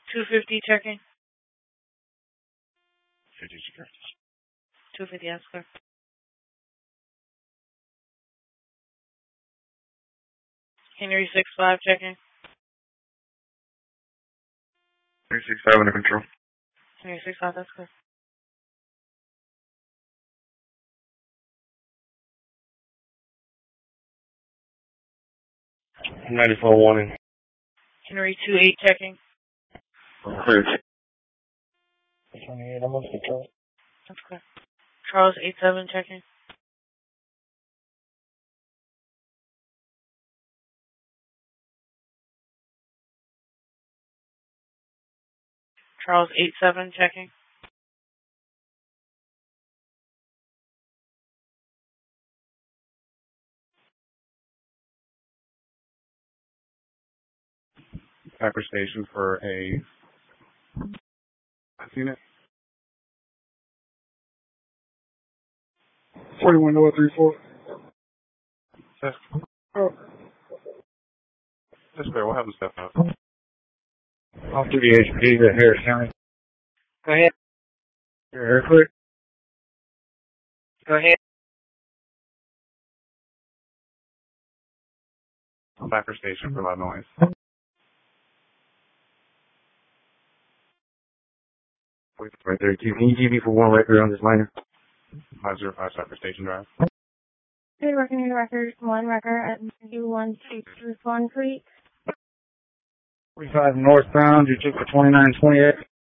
250 checking. 50 secure. 250 Oscar. Henry 65 checking. 365 under control. Henry 65, that's good. $94 warning. Henry 28 checking. Clear. 28, I'm under control. That's good. Charles 87 checking. Charles 87 checking. Piper Station for a unit. 41034. Yes. Oh, Yes, sir. We'll have the stuff out. off to the HP at Harris County. Go ahead. Here, quick. Go ahead. Piper Station for loud noise. Right there. Can you give me for one record on this liner? 505 Piper Station Drive. Good working your record, one record at 2122 Fawn Creek. 45 northbound, you took the 2928.